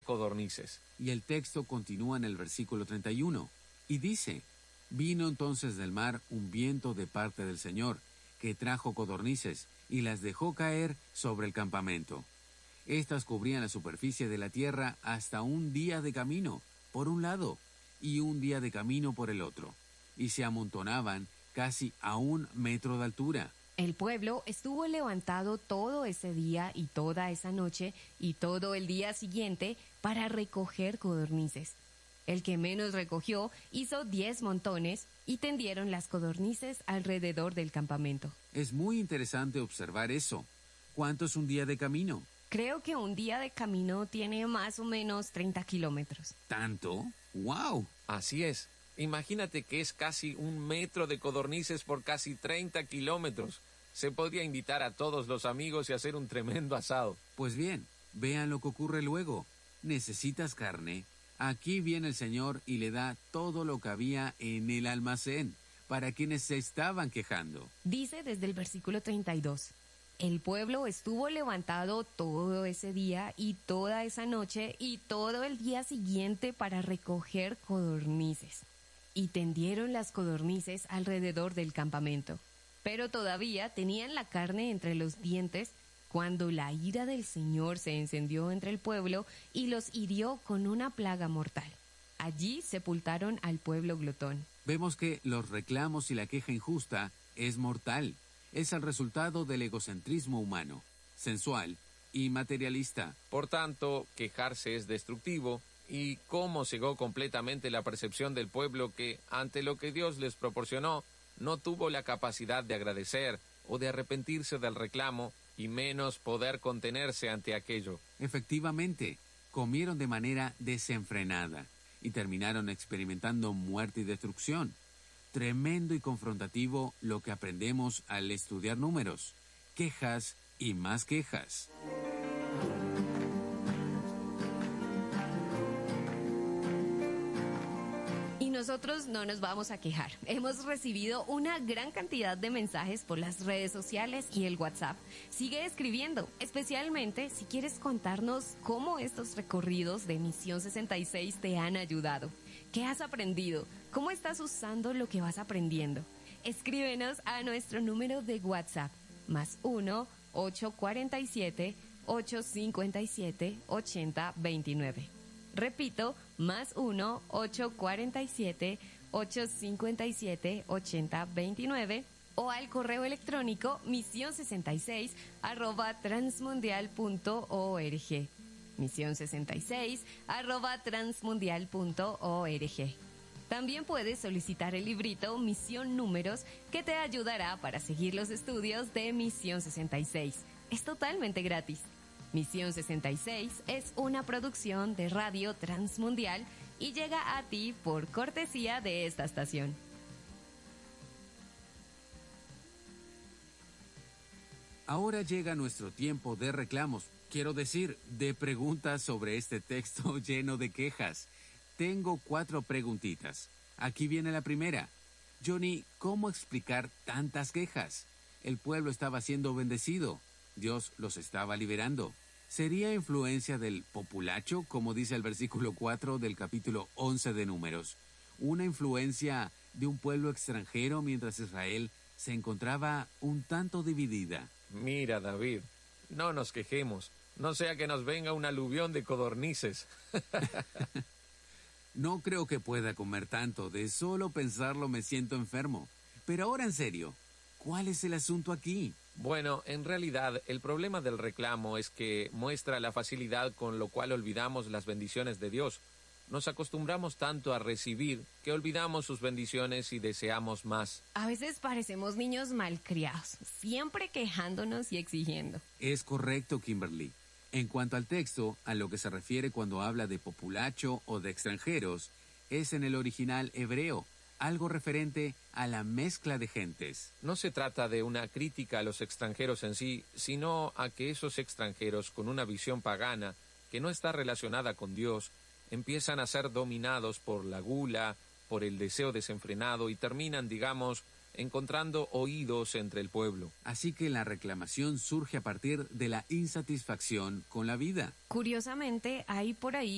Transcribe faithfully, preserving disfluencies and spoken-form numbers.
codornices. Y el texto continúa en el versículo treinta y uno, y dice: Vino entonces del mar un viento de parte del Señor, que trajo codornices, y las dejó caer sobre el campamento. Estas cubrían la superficie de la tierra hasta un día de camino, por un lado, y un día de camino por el otro, y se amontonaban casi a un metro de altura. El pueblo estuvo levantado todo ese día y toda esa noche y todo el día siguiente para recoger codornices. El que menos recogió hizo diez montones y tendieron las codornices alrededor del campamento. Es muy interesante observar eso. ¿Cuánto es un día de camino? Creo que un día de camino tiene más o menos treinta kilómetros. ¿Tanto? ¡Wow! Así es. Imagínate que es casi un metro de codornices por casi treinta kilómetros. Se podría invitar a todos los amigos y hacer un tremendo asado. Pues bien, vean lo que ocurre luego. ¿Necesitas carne? Aquí viene el Señor y le da todo lo que había en el almacén para quienes se estaban quejando. Dice desde el versículo treinta y dos. El pueblo estuvo levantado todo ese día y toda esa noche y todo el día siguiente para recoger codornices. Y tendieron las codornices alrededor del campamento. Pero todavía tenían la carne entre los dientes cuando la ira del Señor se encendió entre el pueblo y los hirió con una plaga mortal. Allí sepultaron al pueblo glotón. Vemos que los reclamos y la queja injusta es mortal. Es el resultado del egocentrismo humano, sensual y materialista. Por tanto, quejarse es destructivo, y cómo cegó completamente la percepción del pueblo que, ante lo que Dios les proporcionó, no tuvo la capacidad de agradecer o de arrepentirse del reclamo, y menos poder contenerse ante aquello. Efectivamente, comieron de manera desenfrenada y terminaron experimentando muerte y destrucción. Tremendo y confrontativo lo que aprendemos al estudiar números. Quejas y más quejas. Nosotros no nos vamos a quejar. Hemos recibido una gran cantidad de mensajes por las redes sociales y el WhatsApp. Sigue escribiendo, especialmente si quieres contarnos cómo estos recorridos de Misión sesenta y seis te han ayudado. ¿Qué has aprendido? ¿Cómo estás usando lo que vas aprendiendo? Escríbenos a nuestro número de WhatsApp, más uno, ocho cuatro siete, ocho cinco siete, ocho cero dos nueve. Repito, más uno, ocho cuatro siete, ocho cinco siete, ocho cero dos nueve, o al correo electrónico misión sesenta y seis arroba transmundial punto org. misión sesenta y seis arroba transmundial punto org. También puedes solicitar el librito Misión Números, que te ayudará para seguir los estudios de Misión sesenta y seis. Es totalmente gratis. Misión sesenta y seis es una producción de Radio Transmundial y llega a ti por cortesía de esta estación. Ahora llega nuestro tiempo de reclamos, quiero decir, de preguntas sobre este texto lleno de quejas. Tengo cuatro preguntitas. Aquí viene la primera. Johnny, ¿cómo explicar tantas quejas? El pueblo estaba siendo bendecido. Dios los estaba liberando. ¿Sería influencia del populacho, como dice el versículo cuatro del capítulo once de Números? ¿Una influencia de un pueblo extranjero mientras Israel se encontraba un tanto dividida? Mira, David, no nos quejemos, no sea que nos venga un aluvión de codornices. No creo que pueda comer tanto, de solo pensarlo me siento enfermo. Pero ahora en serio, ¿cuál es el asunto aquí? Bueno, en realidad, el problema del reclamo es que muestra la facilidad con lo cual olvidamos las bendiciones de Dios. Nos acostumbramos tanto a recibir que olvidamos sus bendiciones y deseamos más. A veces parecemos niños malcriados, siempre quejándonos y exigiendo. Es correcto, Kimberly. En cuanto al texto, a lo que se refiere cuando habla de populacho o de extranjeros, es en el original hebreo, algo referente a la mezcla de gentes. No se trata de una crítica a los extranjeros en sí, sino a que esos extranjeros con una visión pagana, que no está relacionada con Dios, empiezan a ser dominados por la gula, por el deseo desenfrenado y terminan, digamos, encontrando oídos entre el pueblo. Así que la reclamación surge a partir de la insatisfacción con la vida. Curiosamente, hay por ahí